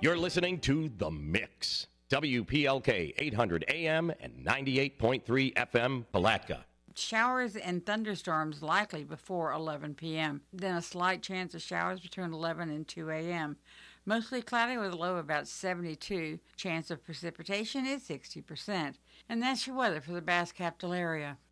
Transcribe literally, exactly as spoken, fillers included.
You're listening to The Mix. W P L K eight hundred A M and ninety-eight point three F M, Palatka. Showers and thunderstorms likely before eleven p.m. Then a slight chance of showers between eleven and two a.m. Mostly cloudy with a low of about seventy-two. Chance of precipitation is sixty percent. And that's your weather for the Bass Capital area.